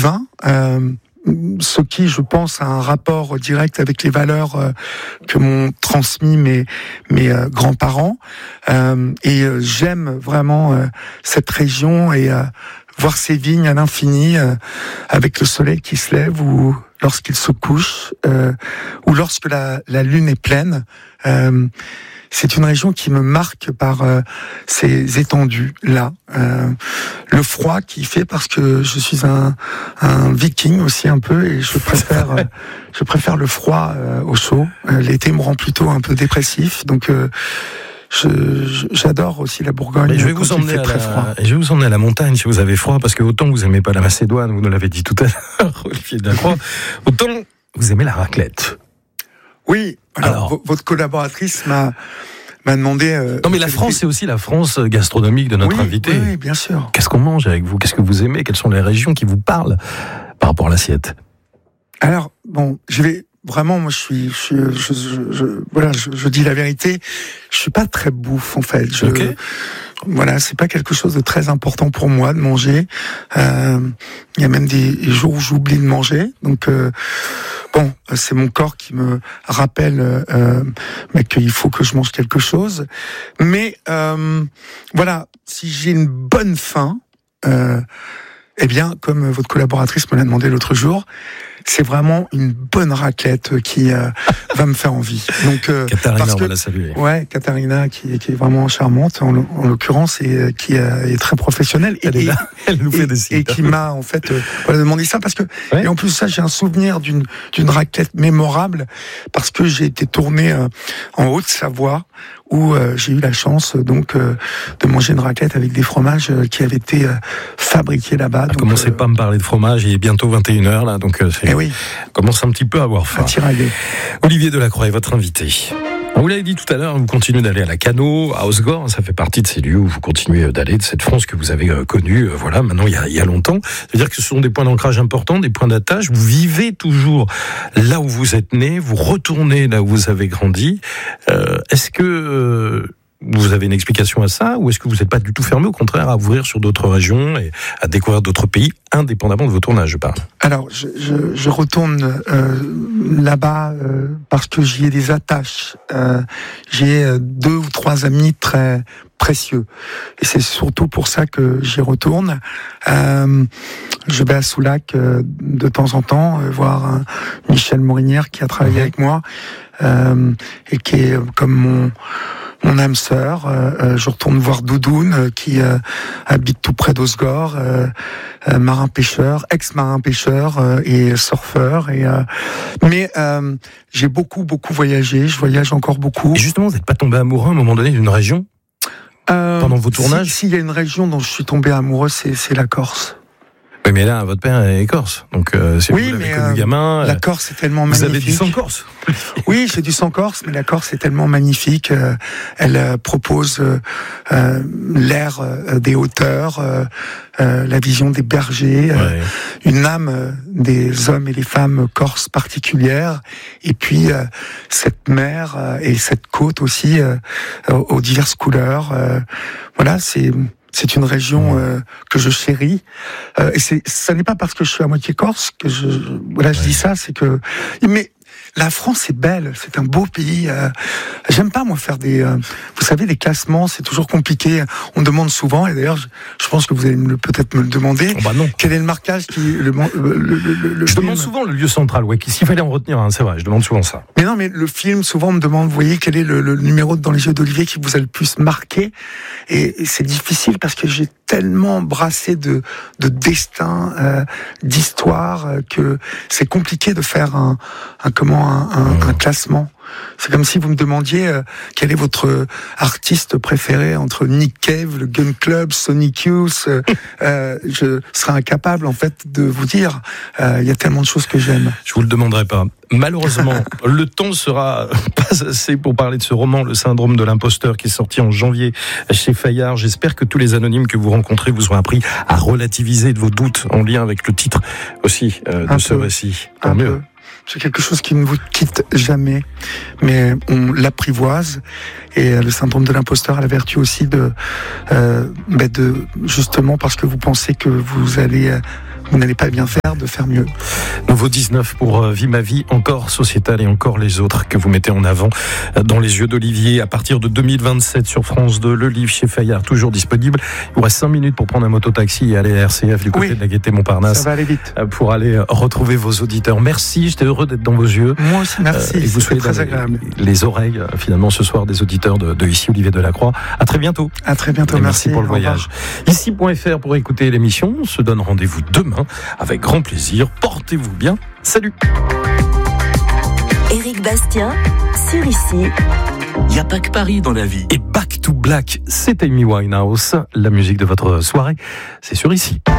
vin. Ce qui, je pense, a un rapport direct avec les valeurs que m'ont transmis mes grands-parents. Et j'aime vraiment cette région et voir ces vignes à l'infini, avec le soleil qui se lève ou lorsqu'il se couche, ou lorsque la lune est pleine. C'est une région qui me marque par ces étendues-là. Le froid qui fait parce que je suis un viking aussi un peu et je préfère le froid au chaud. L'été me rend plutôt un peu dépressif, donc j'adore aussi la Bourgogne. Je vais vous emmener à la montagne si vous avez froid, parce que autant vous aimez pas la Macédoine, vous nous l'avez dit tout à l'heure, Olivier Delacroix, autant vous aimez la raclette. Oui, alors votre collaboratrice m'a demandé... non mais la France, c'est aussi la France gastronomique de notre invité. Oui, bien sûr. Qu'est-ce qu'on mange avec vous ? Qu'est-ce que vous aimez ? Quelles sont les régions qui vous parlent par rapport à l'assiette ? Alors, bon, je vais... Vraiment, moi, je dis la vérité. Je suis pas très bouffe, en fait. Okay. Voilà, c'est pas quelque chose de très important pour moi de manger. Il y a même des jours où j'oublie de manger. Donc, bon, c'est mon corps qui me rappelle qu'il faut que je mange quelque chose. Mais voilà, si j'ai une bonne faim, eh bien, comme votre collaboratrice me l'a demandé l'autre jour, c'est vraiment une bonne raclette qui va me faire envie. Donc, Katharina, on va la saluer. Ouais, Katharina qui est vraiment charmante en l'occurrence et qui est très professionnelle. Elle nous fait des signes. Et qui m'a en fait demandé ça parce que et en plus ça j'ai un souvenir d'une raclette mémorable parce que j'ai été tourné en Haute-Savoie où j'ai eu la chance donc de manger une raclette avec des fromages qui avaient été fabriqués là-bas. Commencez pas à me parler de fromage, il est bientôt 21h là, donc commence un petit peu à avoir faim. Olivier Delacroix est votre invité. Vous l'avez dit tout à l'heure, vous continuez d'aller à la Cano, à Osgore, ça fait partie de ces lieux où vous continuez d'aller, de cette France que vous avez connue, voilà, maintenant il y a longtemps. C'est-à-dire que ce sont des points d'ancrage importants, des points d'attache. Vous vivez toujours là où vous êtes né, vous retournez là où vous avez grandi. Est-ce que vous avez une explication à ça, ou est-ce que vous n'êtes pas du tout fermé, au contraire, à ouvrir sur d'autres régions et à découvrir d'autres pays, indépendamment de vos tournages, je parle ? Alors, je retourne là-bas parce que j'y ai des attaches. J'ai 2 ou 3 amis très précieux. Et c'est surtout pour ça que j'y retourne. Je vais à Soulac de temps en temps, voir Michel Morinière qui a travaillé avec moi et qui est comme mon âme sœur. Je retourne voir Doudoune qui habite tout près d'Osgore, marin-pêcheur, ex-marin-pêcheur et surfeur. Mais j'ai beaucoup voyagé, je voyage encore beaucoup. Et justement, vous n'êtes pas tombé amoureux à un moment donné d'une région pendant vos tournages ? S'il y a une région dont je suis tombé amoureux, c'est la Corse. Oui, mais là, votre père est corse, donc si vous l'avez connu gamin... La Corse est tellement magnifique. Vous avez du sang corse. Oui, j'ai du sang corse, mais la Corse est tellement magnifique. Elle propose l'air des hauteurs, la vision des bergers, une âme des hommes et des femmes corses particulières, et puis cette mer et cette côte aussi aux diverses couleurs. Voilà, c'est une région que je chéris. Et ça n'est pas parce que je suis à moitié corse que je dis ça, c'est que... Mais la France est belle, c'est un beau pays. J'aime pas moi faire vous savez, des classements, c'est toujours compliqué. On demande souvent, et d'ailleurs, je pense que vous allez peut-être me le demander. Non. Quel est le marquage Je demande souvent le lieu central. Ouais, s'il fallait en retenir un, c'est vrai, je demande souvent ça. Mais non, mais le film, souvent on me demande, vous voyez, quel est le numéro de Dans les yeux d'Olivier qui vous a le plus marqué. Et c'est difficile parce que j'ai tellement brassé de destin, d'histoire, que c'est compliqué de faire un classement. C'est comme si vous me demandiez quel est votre artiste préféré entre Nick Cave, le Gun Club, Sonic Youth. Je serais incapable en fait de vous dire. Il y a tellement de choses que j'aime. Je vous le demanderai pas. Malheureusement, le temps sera pas assez pour parler de ce roman, Le syndrome de l'imposteur, qui est sorti en janvier chez Fayard. J'espère que tous les anonymes que vous rencontrez vous ont appris à relativiser de vos doutes en lien avec le titre aussi de ce récit. Tant mieux. C'est quelque chose qui ne vous quitte jamais, mais on l'apprivoise. Et le syndrome de l'imposteur a la vertu aussi de justement parce que vous pensez que vous allez vous n'allez pas bien faire de faire mieux. Nouveau 19 pour Vie ma vie, encore sociétal et encore les autres que vous mettez en avant dans Les Yeux d'Olivier à partir de 2027 sur France 2. Le livre chez Fayard, toujours disponible. Il vous reste 5 minutes pour prendre un mototaxi et aller à RCF du côté de la Gaîté-Montparnasse. Ça va aller vite. Pour aller retrouver vos auditeurs. Merci, j'étais heureux d'être dans vos yeux. Moi aussi, merci. Et vous soyez très agréable. Les oreilles, finalement, ce soir des auditeurs de ici, Olivier Delacroix. À très bientôt. À très bientôt, merci pour le voyage. Ici.fr pour écouter l'émission. On se donne rendez-vous demain avec grand plaisir. Portez-vous bien. Salut. Éric Bastien, sur Ici. Il n'y a pas que Paris dans la vie. Et Back to Black, c'est Amy Winehouse. La musique de votre soirée, c'est sur Ici.